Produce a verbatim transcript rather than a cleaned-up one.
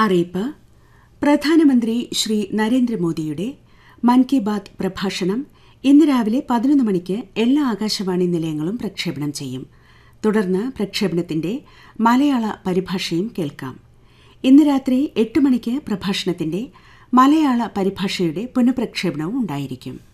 അറിയിപ്പ്. പ്രധാനമന്ത്രി ശ്രീ നരേന്ദ്രമോദിയുടെ മൻ കി ബാത് പ്രഭാഷണം ഇന്ന് രാവിലെ പതിനൊന്ന് മണിക്ക് എല്ലാ ആകാശവാണി നിലയങ്ങളും പ്രക്ഷേപണം ചെയ്യും. തുടർന്ന് പ്രക്ഷേപണത്തിന്റെ മലയാള പരിഭാഷയും കേൾക്കാം. ഇന്ന് രാത്രി എട്ട് മണിക്ക് പ്രഭാഷണത്തിന്റെ മലയാള പരിഭാഷയുടെ പുനഃപ്രക്ഷേപണവും ഉണ്ടായിരിക്കും.